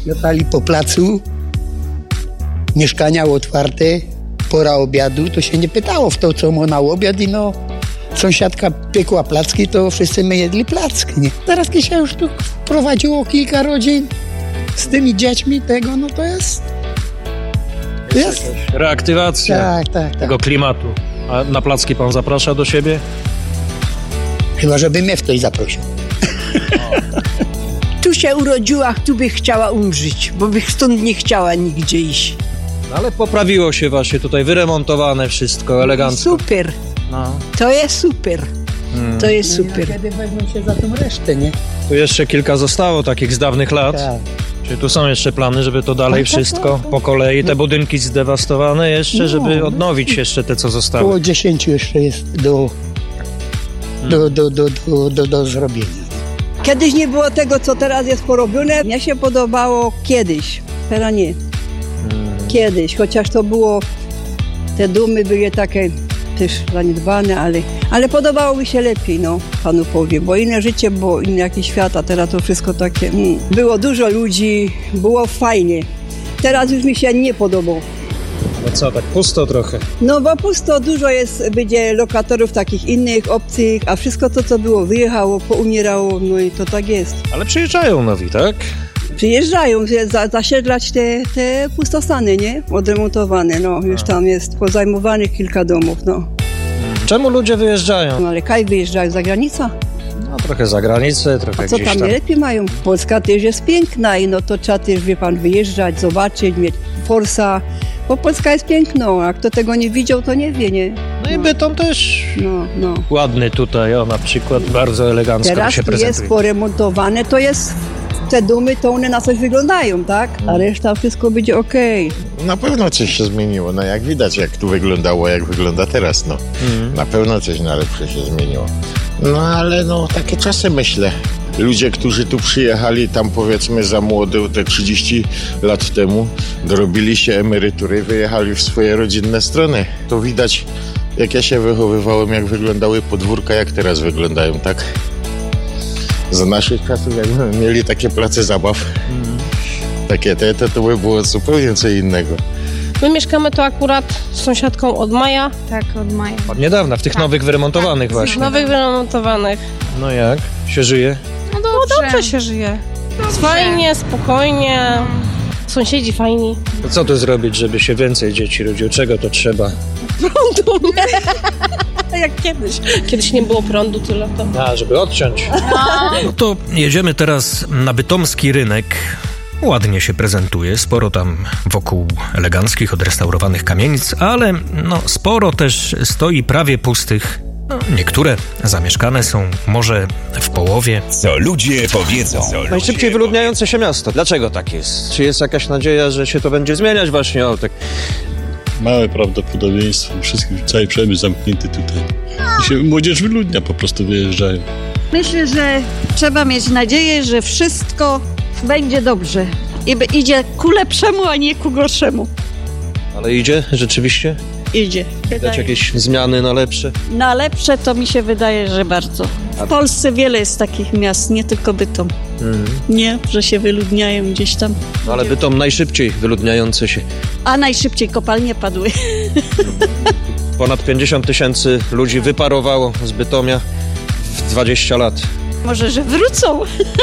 miotali po placu, mieszkania otwarte, pora obiadu, to się nie pytało w to, co ma na obiad i no sąsiadka piekła placki, to wszyscy my jedli placki, nie? Teraz kiedy się już tu wprowadziło kilka rodzin z tymi dziećmi tego, no to jest... Reaktywacja tego klimatu. A na placki pan zaprasza do siebie? Chyba, żeby mnie ktoś zaprosił. Tu się urodziła, tu bych chciała umrzeć, bo bych stąd nie chciała nigdzie iść. Ale poprawiło się właśnie tutaj, wyremontowane wszystko, elegancko. Super, to jest super, to jest super. Kiedy wezmą się za tą resztę, nie? Tu jeszcze kilka zostało takich z dawnych lat. Tak. Czy tu są jeszcze plany, żeby to dalej wszystko po kolei, te budynki zdewastowane jeszcze, żeby odnowić jeszcze te, co zostały? Około 10 jeszcze jest do zrobienia. Kiedyś nie było tego, co teraz jest porobione. Mnie się podobało kiedyś, teraz nie. Kiedyś, chociaż to było, te domy były takie też zaniedbane, ale podobało mi się lepiej, no, panu powiem, bo inne życie było, inny jakiś świat, a teraz to wszystko takie, Było dużo ludzi, było fajnie. Teraz już mi się nie podobało. No co, tak pusto trochę? No bo pusto, dużo jest, będzie lokatorów takich innych, obcych, a wszystko to, co było, wyjechało, poumierało, no i to tak jest. Ale przyjeżdżają nowi, tak? Przyjeżdżają zasiedlać te pustostany, nie? Odremontowane, no, już tam jest pozajmowanych kilka domów, no. Czemu ludzie wyjeżdżają? No ale kaj wyjeżdżają za granicę? No trochę za granicę, trochę A co gdzieś tam najlepiej mają? Polska też jest piękna i no to trzeba też, wie pan, wyjeżdżać, zobaczyć, mieć forsa, bo Polska jest piękna, a kto tego nie widział, to nie wie, nie? No i Bytom też No. ładny tutaj, na przykład bardzo elegancko teraz się tu prezentuje. jest poremontowane, to jest, te domy, to one na coś wyglądają, tak? A reszta wszystko będzie okej. Na pewno coś się zmieniło, no jak widać, jak tu wyglądało, jak wygląda teraz, no. Na pewno coś na lepsze się zmieniło. No ale no, takie czasy myślę. Ludzie, którzy tu przyjechali tam powiedzmy za młodo, te 30 lat temu, dorobili się emerytury, wyjechali w swoje rodzinne strony. To widać, jak ja się wychowywałem, jak wyglądały podwórka, jak teraz wyglądają, tak? Za naszych czasów, jakby mieli takie place zabaw, takie to by było zupełnie co innego. My mieszkamy tu akurat z sąsiadką od maja. Tak, od maja. Od niedawna, w tych nowych wyremontowanych właśnie. Nowych wyremontowanych. No jak? Się żyje? No Dobrze się żyje. Fajnie, spokojnie. Sąsiedzi fajni. To co tu zrobić, żeby się więcej dzieci rodziło? Czego to trzeba? Prądu nie. Jak kiedyś. Kiedyś nie było prądu tyle to. Żeby odciąć. No to jedziemy teraz na bytomski rynek. Ładnie się prezentuje, sporo tam wokół eleganckich, odrestaurowanych kamienic, ale sporo też stoi prawie pustych. Niektóre zamieszkane są może w połowie. Co ludzie powiedzą. Najszybciej wyludniające się miasto. Dlaczego tak jest? Czy jest jakaś nadzieja, że się to będzie zmieniać właśnie? Tak. Małe prawdopodobieństwo, cały przemysł zamknięty tutaj. I się młodzież wyludnia, po prostu wyjeżdżają. Myślę, że trzeba mieć nadzieję, że wszystko będzie dobrze. I idzie ku lepszemu, a nie ku gorszemu. Ale idzie? Rzeczywiście? Idzie. Widać jakieś zmiany na lepsze? Na lepsze to mi się wydaje, że bardzo. W Polsce wiele jest takich miast, nie tylko Bytom. Nie, że się wyludniają gdzieś tam. No, ale Bytom najszybciej wyludniające się. A najszybciej kopalnie padły. Ponad 50 000 ludzi wyparowało z Bytomia w 20 lat. Może, że wrócą.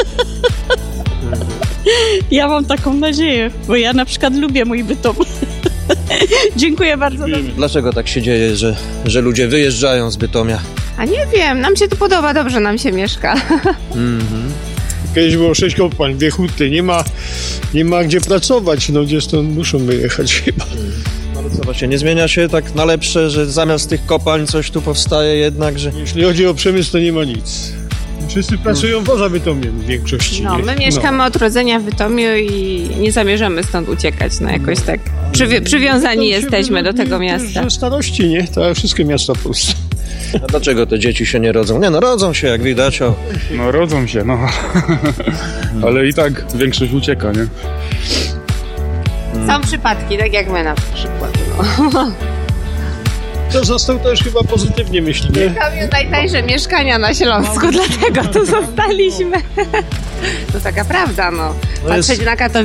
Ja mam taką nadzieję, bo ja na przykład lubię mój Bytom. Dziękuję bardzo. Dlaczego tak się dzieje, że ludzie wyjeżdżają z Bytomia? A nie wiem, nam się tu podoba, dobrze nam się mieszka. Kiedyś było 6 kopalń, 2 huty, nie ma gdzie pracować, no gdzieś to muszą wyjechać chyba. Ale co właśnie, nie zmienia się tak na lepsze, że zamiast tych kopalń coś tu powstaje jednak, że... Jeśli chodzi o przemysł, to nie ma nic. Wszyscy pracują poza Bytomiem w większości. No, my mieszkamy od rodzenia w Bytomiu i nie zamierzamy stąd uciekać, jakoś tak. Przywiązani jesteśmy do tego miasta. Ze starości, nie? To wszystkie miasta w Polsce. A dlaczego te dzieci się nie rodzą? Nie, rodzą się, jak widać. No rodzą się, ale i tak większość ucieka, nie? Są przypadki, tak jak my na przykład. To został też chyba pozytywnie myślimy. Mieszkamy najtańsze mieszkania na Śląsku, dlatego tu zostaliśmy. To taka prawda, Patrzeć na Katowice